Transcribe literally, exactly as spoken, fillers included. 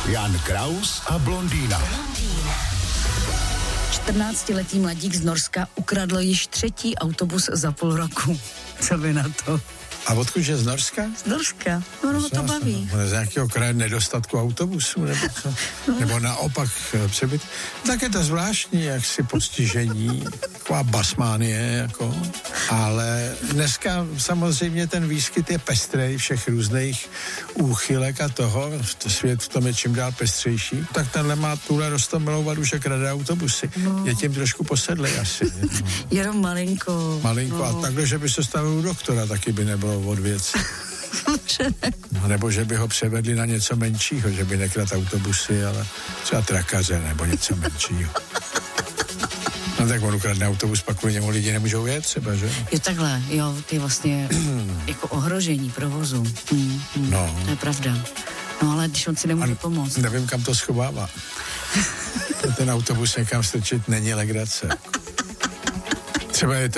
Jan Kraus a blondýna. čtrnáctiletý mladík z Norska ukradl již třetí autobus za půl roku. Co by na to? A odkud je z Norska? Z Norska. No, ho to baví. No, z nějakého kraje nedostatku autobusů, nebo co? No. Nebo naopak přebyt. Tak je to zvláštní, jak si postižení, taková basmánie, jako. Ale dneska samozřejmě ten výskyt je pestrej všech různých úchylek a toho. Svět v tom je čím dál pestřejší. Tak tenhle má tuhle roztomilou vadu, že krade autobusy. No. Je tím trošku posedlej asi. No. Jenom malinko. Malinko. No. A takhle, že by se stavil u doktora, taky by nebylo od věci. No, nebo že by ho převedli na něco menšího, že by nekradl autobusy, ale třeba trakaře nebo něco menšího. No tak on ukradne autobus, pak kvůli němu lidi nemůžou jet třeba, že? Jo takhle, jo, ty vlastně jako ohrožení provozu. Hmm, hmm, no. To je pravda. No ale když on si nemůže A pomoct. Nevím, kam to schovává. Ten autobus někam strčit není legrace. Třeba je to